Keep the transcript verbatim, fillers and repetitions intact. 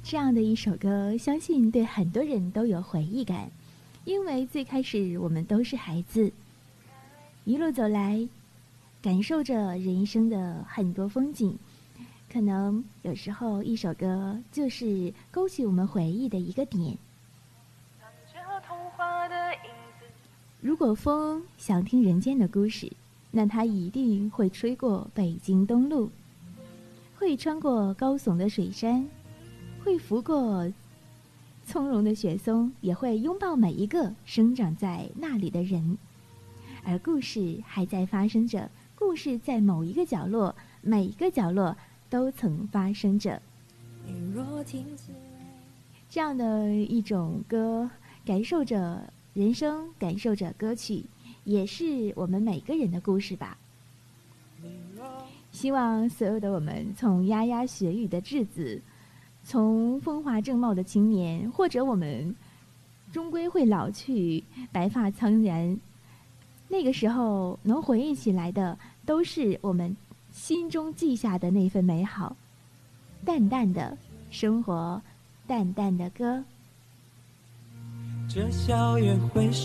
这样的一首歌，相信对很多人都有回忆感，因为最开始我们都是孩子，一路走来，感受着人生的很多风景。可能有时候一首歌就是勾起我们回忆的一个点。如果风想听人间的故事，那它一定会吹过北京东路，会穿过高耸的水山，会拂过葱茏的雪松，也会拥抱每一个生长在那里的人。而故事还在发生着，故事在某一个角落，每一个角落都曾发生着。这样的一种歌，感受着人生，感受着歌曲，也是我们每个人的故事吧。希望所有的我们，从牙牙学语的稚子，从风华正茂的青年，或者我们终归会老去，白发苍然，那个时候能回忆起来的，都是我们心中记下的那份美好。淡淡的生活，淡淡的歌。 这校园会